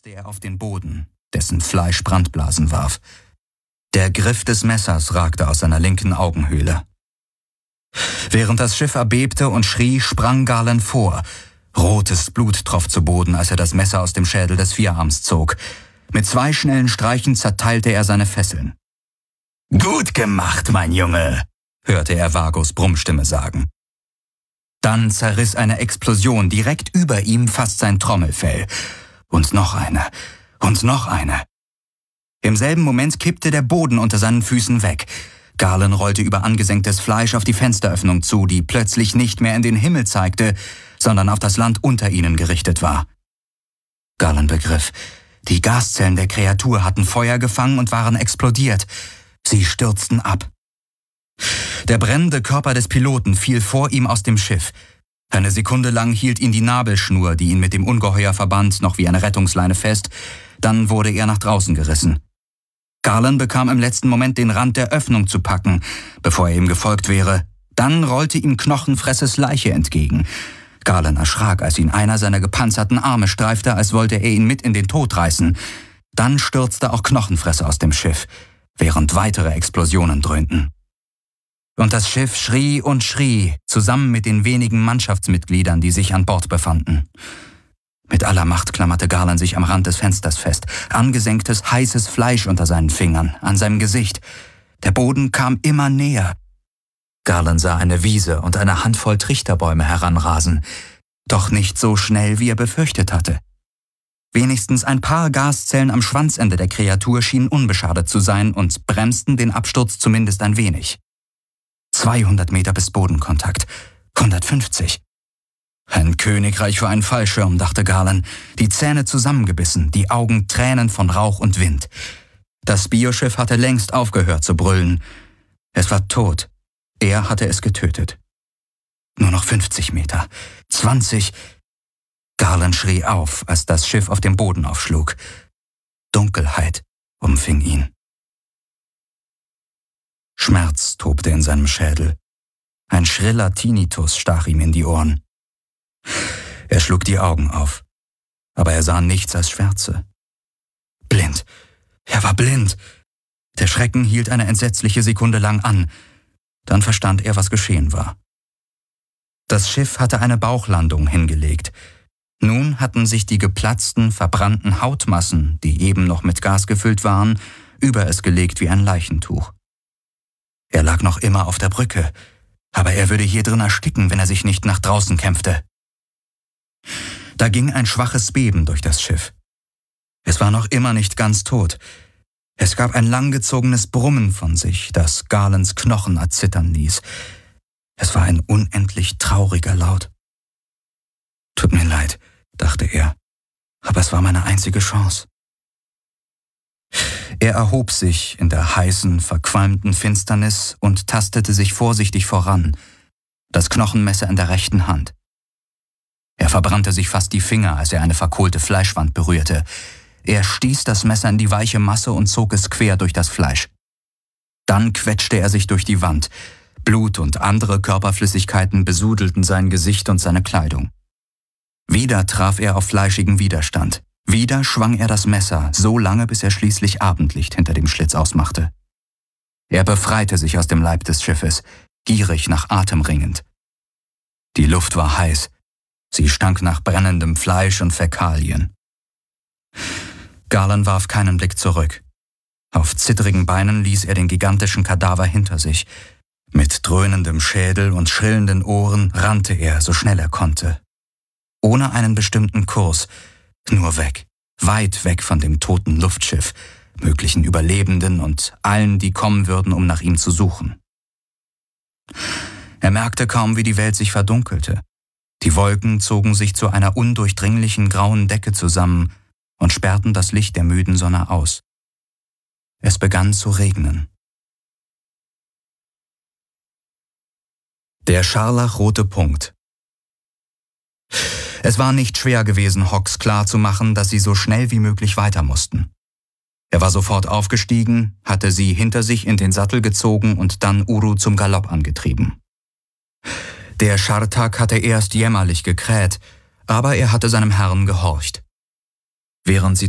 stürzte er auf den Boden, dessen Fleisch Brandblasen warf. Der Griff des Messers ragte aus seiner linken Augenhöhle. Während das Schiff erbebte und schrie, sprang Garland vor. Rotes Blut troff zu Boden, als er das Messer aus dem Schädel des Vierarms zog. Mit 2 schnellen Streichen zerteilte er seine Fesseln. »Gut gemacht, mein Junge«, hörte er Vagos Brummstimme sagen. Dann zerriss eine Explosion direkt über ihm fast sein Trommelfell. Und noch eine. Und noch eine. Im selben Moment kippte der Boden unter seinen Füßen weg. Garland rollte über angesenktes Fleisch auf die Fensteröffnung zu, die plötzlich nicht mehr in den Himmel zeigte, sondern auf das Land unter ihnen gerichtet war. Garland begriff, die Gaszellen der Kreatur hatten Feuer gefangen und waren explodiert. Sie stürzten ab. Der brennende Körper des Piloten fiel vor ihm aus dem Schiff. Eine Sekunde lang hielt ihn die Nabelschnur, die ihn mit dem Ungeheuer verband, noch wie eine Rettungsleine fest. Dann wurde er nach draußen gerissen. Garland bekam im letzten Moment den Rand der Öffnung zu packen, bevor er ihm gefolgt wäre. Dann rollte ihm Knochenfresses Leiche entgegen. Garland erschrak, als ihn einer seiner gepanzerten Arme streifte, als wollte er ihn mit in den Tod reißen. Dann stürzte auch Knochenfresse aus dem Schiff, während weitere Explosionen dröhnten. Und das Schiff schrie und schrie, zusammen mit den wenigen Mannschaftsmitgliedern, die sich an Bord befanden. Mit aller Macht klammerte Garland sich am Rand des Fensters fest, angesenktes, heißes Fleisch unter seinen Fingern, an seinem Gesicht. Der Boden kam immer näher. Garland sah eine Wiese und eine Handvoll Trichterbäume heranrasen, doch nicht so schnell, wie er befürchtet hatte. Wenigstens ein paar Gaszellen am Schwanzende der Kreatur schienen unbeschadet zu sein und bremsten den Absturz zumindest ein wenig. 200 Meter bis Bodenkontakt, 150. Ein Königreich für einen Fallschirm, dachte Garland, die Zähne zusammengebissen, die Augen Tränen von Rauch und Wind. Das Bioschiff hatte längst aufgehört zu brüllen. Es war tot. Er hatte es getötet. Nur noch 50 Meter, 20. Garland schrie auf, als das Schiff auf dem Boden aufschlug. Dunkelheit umfing ihn. Schmerz tobte in seinem Schädel. Ein schriller Tinnitus stach ihm in die Ohren. Er schlug die Augen auf, aber er sah nichts als Schwärze. Blind. Er war blind. Der Schrecken hielt eine entsetzliche Sekunde lang an. Dann verstand er, was geschehen war. Das Schiff hatte eine Bauchlandung hingelegt. Nun hatten sich die geplatzten, verbrannten Hautmassen, die eben noch mit Gas gefüllt waren, über es gelegt wie ein Leichentuch. Er lag noch immer auf der Brücke, aber er würde hier drin ersticken, wenn er sich nicht nach draußen kämpfte. Da ging ein schwaches Beben durch das Schiff. Es war noch immer nicht ganz tot. Es gab ein langgezogenes Brummen von sich, das Garlands Knochen erzittern ließ. Es war ein unendlich trauriger Laut. »Tut mir leid«, dachte er, »aber es war meine einzige Chance.« Er erhob sich in der heißen, verqualmten Finsternis und tastete sich vorsichtig voran, das Knochenmesser in der rechten Hand. Er verbrannte sich fast die Finger, als er eine verkohlte Fleischwand berührte. Er stieß das Messer in die weiche Masse und zog es quer durch das Fleisch. Dann quetschte er sich durch die Wand. Blut und andere Körperflüssigkeiten besudelten sein Gesicht und seine Kleidung. Wieder traf er auf fleischigen Widerstand. Wieder schwang er das Messer, so lange, bis er schließlich Abendlicht hinter dem Schlitz ausmachte. Er befreite sich aus dem Leib des Schiffes, gierig nach Atem ringend. Die Luft war heiß. Sie stank nach brennendem Fleisch und Fäkalien. Garland warf keinen Blick zurück. Auf zittrigen Beinen ließ er den gigantischen Kadaver hinter sich. Mit dröhnendem Schädel und schrillenden Ohren rannte er, so schnell er konnte. Ohne einen bestimmten Kurs, nur weg, weit weg von dem toten Luftschiff, möglichen Überlebenden und allen, die kommen würden, um nach ihm zu suchen. Er merkte kaum, wie die Welt sich verdunkelte. Die Wolken zogen sich zu einer undurchdringlichen grauen Decke zusammen und sperrten das Licht der müden Sonne aus. Es begann zu regnen. Der scharlachrote Punkt. Es war nicht schwer gewesen, Hawks klarzumachen, dass sie so schnell wie möglich weiter mussten. Er war sofort aufgestiegen, hatte sie hinter sich in den Sattel gezogen und dann Uru zum Galopp angetrieben. Der Schartak hatte erst jämmerlich gekräht, aber er hatte seinem Herrn gehorcht. Während sie